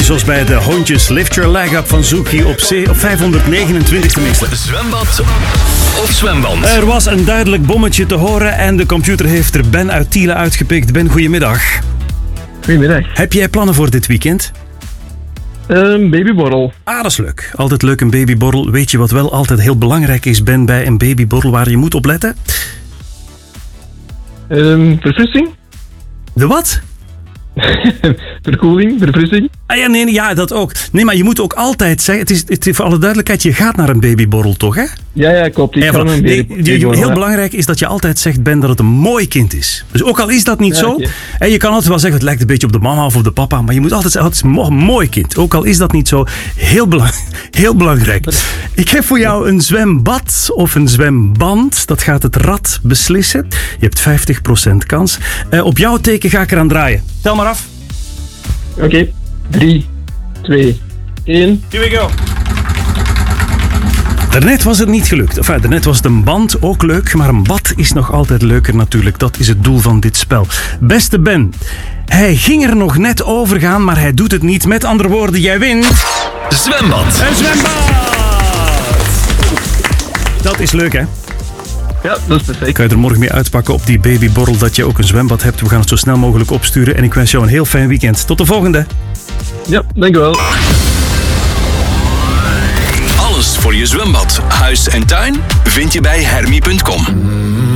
beetje zoals bij de hondjes. Lift Your Leg Up van Zoekie op 529 tenminste. Zwembad of zwemband? Er was een duidelijk bommetje te horen en de computer heeft er Ben uit Tielen uitgepikt. Ben, goedemiddag. Goedemiddag. Heb jij plannen voor dit weekend? Babyborrel. Ah, dat is leuk. Altijd leuk, een babyborrel. Weet je wat wel altijd heel belangrijk is, Ben, bij een babyborrel waar je moet op letten? Verfrissing? De wat? Verkoeling, verfrissing. Ah ja, nee, ja, dat ook. Nee, maar je moet ook altijd zeggen, het is voor alle duidelijkheid, je gaat naar een babyborrel, toch, hè? Ja, klopt. Ik kan een babyborrel. Heel belangrijk is dat je altijd zegt, Ben, dat het een mooi kind is. Dus ook al is dat niet zo, Okay. en je kan altijd wel zeggen, het lijkt een beetje op de mama of op de papa, maar je moet altijd zeggen, het is een mooi kind. Ook al is dat niet zo, heel belangrijk. Ik heb voor jou een zwembad of een zwemband. Dat gaat het rad beslissen. Je hebt 50% kans. Op jouw teken ga ik eraan draaien. Tel maar af. Oké. 3, 2, 1. Here we go. Daarnet was het niet gelukt. Enfin, daarnet was het een band, ook leuk. Maar een bad is nog altijd leuker natuurlijk. Dat is het doel van dit spel. Beste Ben, hij ging er nog net over gaan, maar hij doet het niet. Met andere woorden, jij wint... Zwembad. Een zwembad! Dat is leuk, hè? Ja, dat is perfect. Kan je er morgen mee uitpakken op die babyborrel dat je ook een zwembad hebt. We gaan het zo snel mogelijk opsturen. En ik wens jou een heel fijn weekend. Tot de volgende. Ja, dankjewel. Alles voor je zwembad, huis en tuin vind je bij Hermie.com.